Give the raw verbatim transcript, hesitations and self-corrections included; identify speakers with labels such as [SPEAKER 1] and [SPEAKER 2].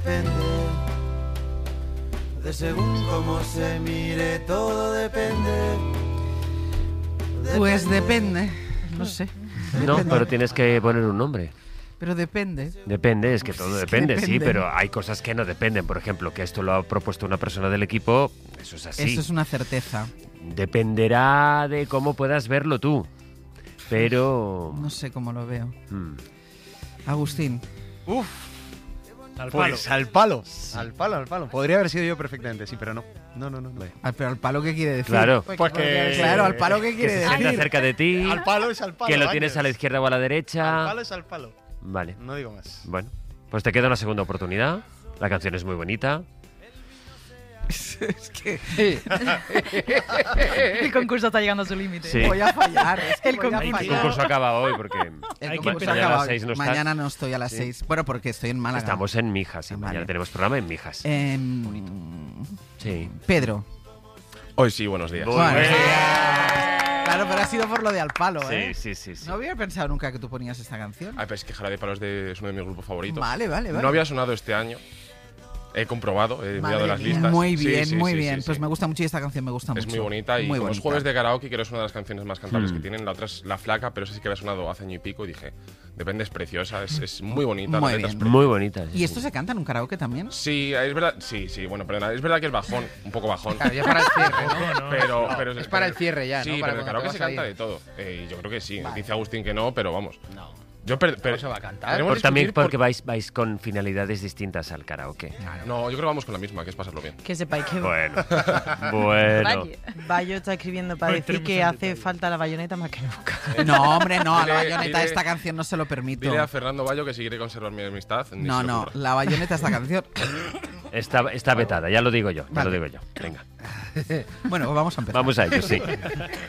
[SPEAKER 1] Depende, de según cómo se mire, todo depende.
[SPEAKER 2] Pues depende, no sé.
[SPEAKER 3] No, pero tienes que poner un nombre.
[SPEAKER 2] Pero depende.
[SPEAKER 3] Depende, es que todo
[SPEAKER 2] Es que
[SPEAKER 3] depende, sí,
[SPEAKER 2] depende.
[SPEAKER 3] pero hay cosas que no dependen. Por ejemplo, que esto lo ha propuesto una persona del equipo, eso es así.
[SPEAKER 2] Eso es una certeza.
[SPEAKER 3] Dependerá de cómo puedas verlo tú, pero...
[SPEAKER 2] No sé cómo lo veo.
[SPEAKER 3] Hmm.
[SPEAKER 2] Agustín.
[SPEAKER 4] Uf.
[SPEAKER 5] Al palo.
[SPEAKER 4] Pues al palo. Al palo, al palo. Podría haber sido yo perfectamente, sí, pero no. No, no, no. no.
[SPEAKER 2] Ah, pero al palo, ¿qué quiere decir?
[SPEAKER 3] Claro,
[SPEAKER 4] Pues que...
[SPEAKER 2] Claro, al palo, ¿qué
[SPEAKER 3] que
[SPEAKER 2] quiere
[SPEAKER 3] se
[SPEAKER 2] decir?
[SPEAKER 3] sienta cerca de ti,
[SPEAKER 4] Al palo es al palo.
[SPEAKER 3] que lo
[SPEAKER 4] Ángel.
[SPEAKER 3] tienes a la izquierda o a la
[SPEAKER 4] Al
[SPEAKER 3] derecha.
[SPEAKER 4] palo es al palo.
[SPEAKER 3] Vale,
[SPEAKER 4] No digo más.
[SPEAKER 3] bueno, pues te queda una segunda oportunidad. La canción es muy bonita.
[SPEAKER 2] Es que
[SPEAKER 6] El concurso está llegando a su límite.
[SPEAKER 3] Sí.
[SPEAKER 2] voy a fallar. Es que
[SPEAKER 6] El
[SPEAKER 2] voy a
[SPEAKER 6] concurso-
[SPEAKER 3] El
[SPEAKER 2] fallar.
[SPEAKER 3] concurso acaba hoy porque
[SPEAKER 2] El
[SPEAKER 5] Hay que
[SPEAKER 2] concurso
[SPEAKER 5] empezar.
[SPEAKER 3] mañana a
[SPEAKER 2] acaba
[SPEAKER 3] las seis no estás.
[SPEAKER 2] Mañana no estoy a las
[SPEAKER 3] Sí.
[SPEAKER 2] seis. Bueno, porque estoy en Málaga.
[SPEAKER 3] estamos en Mijas y
[SPEAKER 2] Ah,
[SPEAKER 3] mañana
[SPEAKER 2] vale.
[SPEAKER 3] tenemos programa en Mijas.
[SPEAKER 2] Em,
[SPEAKER 3] Sí.
[SPEAKER 2] Pedro.
[SPEAKER 7] Hoy sí, buenos días.
[SPEAKER 2] Bueno,
[SPEAKER 3] bien.
[SPEAKER 2] claro, pero ha sido por lo de al palo,
[SPEAKER 3] Sí,
[SPEAKER 2] ¿eh?
[SPEAKER 3] sí, sí, sí.
[SPEAKER 2] No había pensado nunca que tú ponías esta canción.
[SPEAKER 7] Ay, pero es que Jarabe de Palos de- es uno de mis grupos favoritos.
[SPEAKER 2] Vale, vale, vale.
[SPEAKER 7] No había sonado este año. He comprobado, he
[SPEAKER 2] Madre
[SPEAKER 7] mirado las
[SPEAKER 2] mía.
[SPEAKER 7] listas.
[SPEAKER 2] Muy
[SPEAKER 7] Sí,
[SPEAKER 2] bien,
[SPEAKER 7] sí,
[SPEAKER 2] muy
[SPEAKER 7] sí,
[SPEAKER 2] bien.
[SPEAKER 7] sí,
[SPEAKER 2] Pues
[SPEAKER 7] sí.
[SPEAKER 2] me gusta mucho y esta canción me gusta
[SPEAKER 7] Es
[SPEAKER 2] mucho.
[SPEAKER 7] muy bonita y
[SPEAKER 2] Muy
[SPEAKER 7] como es
[SPEAKER 2] bonita.
[SPEAKER 7] jueves de karaoke, que es una de las canciones más cantables
[SPEAKER 3] Hmm.
[SPEAKER 7] que tienen. La otra es La Flaca, pero esa sí que había sonado hace año y pico y dije, depende, es preciosa, es, es muy bonita.
[SPEAKER 2] Muy
[SPEAKER 7] la letra es
[SPEAKER 2] bien.
[SPEAKER 7] pre-
[SPEAKER 3] Muy bonita.
[SPEAKER 2] ¿Y esto se canta en un karaoke también?
[SPEAKER 7] Sí, es verdad, sí, sí, bueno, perdona, es verdad que es bajón, un poco bajón.
[SPEAKER 8] Claro, ya para el cierre, ¿no?
[SPEAKER 7] Pero, pero
[SPEAKER 8] Es para el cierre ya,
[SPEAKER 7] sí,
[SPEAKER 8] ¿no? Para
[SPEAKER 7] pero en
[SPEAKER 8] cuando
[SPEAKER 7] karaoke
[SPEAKER 8] te
[SPEAKER 7] se
[SPEAKER 8] vas a
[SPEAKER 7] canta
[SPEAKER 8] ir.
[SPEAKER 7] de todo. Eh, yo creo que sí. Dice Agustín que no, pero vamos. No. Yo per- per-
[SPEAKER 8] se va a cantar?
[SPEAKER 7] queremos
[SPEAKER 3] Por, también
[SPEAKER 7] discutir por-
[SPEAKER 3] porque vais, vais con finalidades distintas al karaoke.
[SPEAKER 7] No, yo creo que vamos con la misma, que es pasarlo bien.
[SPEAKER 6] Que sepáis que
[SPEAKER 3] Bueno, bueno.
[SPEAKER 6] Valle. Bayo está escribiendo para
[SPEAKER 5] No
[SPEAKER 6] decir
[SPEAKER 5] entremos
[SPEAKER 6] que
[SPEAKER 5] en
[SPEAKER 6] hace
[SPEAKER 5] detalle.
[SPEAKER 6] falta la bayoneta más que nunca.
[SPEAKER 2] No, hombre, no. A la
[SPEAKER 7] Dile-
[SPEAKER 2] bayoneta
[SPEAKER 7] dile-
[SPEAKER 2] esta canción no se lo permito.
[SPEAKER 7] Dile a Fernando Bayo que si quiere conservar mi amistad. ni
[SPEAKER 2] No,
[SPEAKER 7] se le
[SPEAKER 2] no.
[SPEAKER 7] ocurra.
[SPEAKER 2] La bayoneta esta canción.
[SPEAKER 3] Está, está vetada, ya lo digo yo, ya
[SPEAKER 2] Vale.
[SPEAKER 3] lo digo yo. Venga,
[SPEAKER 2] Bueno, pues vamos a empezar.
[SPEAKER 3] vamos a ello, sí.